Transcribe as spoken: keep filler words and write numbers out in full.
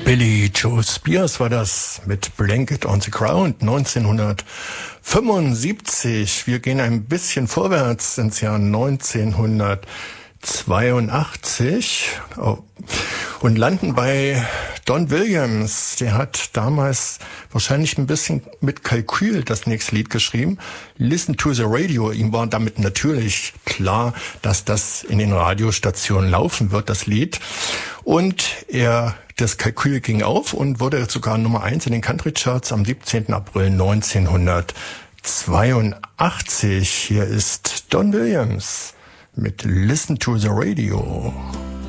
Billy Joe Spears war das mit Blanket on the Ground neunzehnhundertfünfundsiebzig. Wir gehen ein bisschen vorwärts ins Jahr neunzehnhundertzweiundachtzig und landen bei Don Williams. Der hat damals wahrscheinlich ein bisschen mit Kalkül das nächste Lied geschrieben. Listen to the Radio. Ihm war damit natürlich klar, dass das in den Radiostationen laufen wird, das Lied. Und er, das Kalkül ging auf und wurde sogar Nummer eins in den Country Charts am siebzehnten April neunzehnhundertzweiundachtzig. Hier ist Don Williams mit Listen to the Radio.